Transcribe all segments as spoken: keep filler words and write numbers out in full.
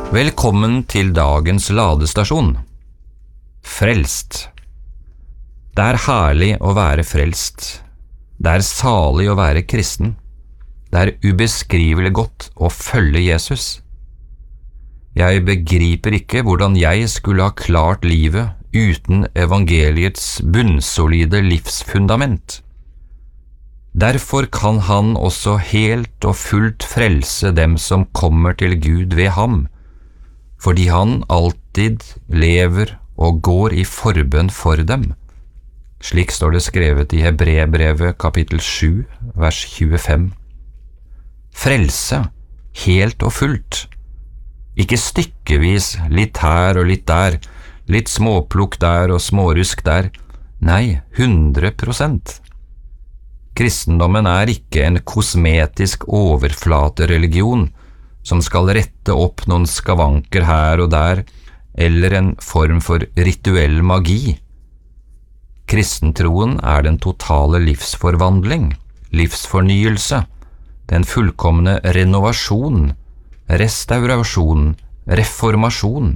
Velkommen til dagens ladestasjon. Frelst. Det er herlig å være frelst. Det er salig å være kristen. Det er ubeskrivelig godt å følge Jesus. Jeg begriper ikke hvordan jeg skulle ha klart livet uten evangeliets bunnsolide livsfundament. Derfor kan han også helt og fullt frelse dem som kommer til Gud ved ham, fordi han alltid lever og går i forbønn for dem. Slik står det skrevet i Hebreerbrevet kapittel sju, vers tjuefem. Frelse, helt og fullt. Ikke stykkevis, litt her og litt der, litt småplukk der og smårusk der. Nei, hundre prosent. Kristendommen er ikke en kosmetisk overflatereligion som skal rette opp noen skavanker her og der, eller en form for rituell magi. Kristentroen er den totale livsforvandling, livsfornyelse, den fullkomne renovasjon, restaurasjon, reformasjon.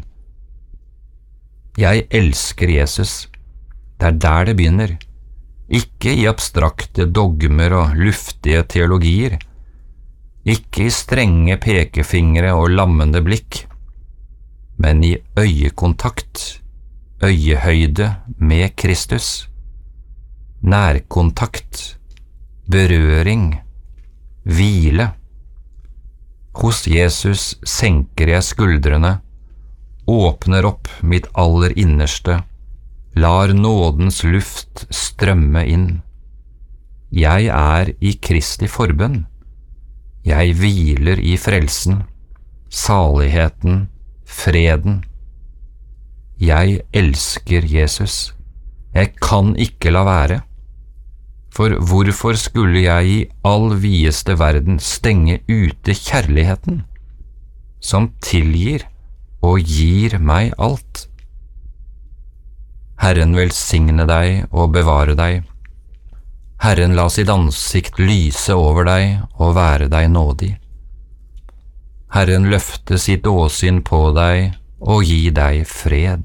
Jeg elsker Jesus. Det er der det begynner. Ikke i abstrakte dogmer og luftige teologier. Ikke i strenge pekefingre og lammende blikk, men i øyekontakt, øyehøyde med Kristus. Nærkontakt, berøring, hvile. Hos Jesus senker jeg skuldrene, åpner opp mitt aller innerste, lar nådens luft strømme inn. Jeg er i Kristi forbønn. Jeg hviler i frelsen, saligheten, freden. Jeg elsker Jesus. Jeg kan ikke la være. For hvorfor skulle jeg i all videste verden stenge ute kjærligheten, som tilgir og gir meg alt? Herren velsigne deg og bevare deg. Herren la sitt ansikt lyse over deg og være deg nådig. Herren løfte sitt åsyn på deg og gi deg fred.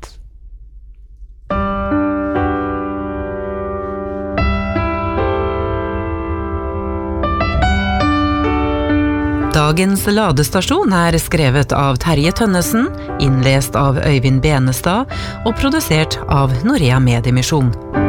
Dagens ladestasjon er skrevet av Terje Tønnesen, innlest av Øyvind Benestad og produsert av Norea Mediemisjon.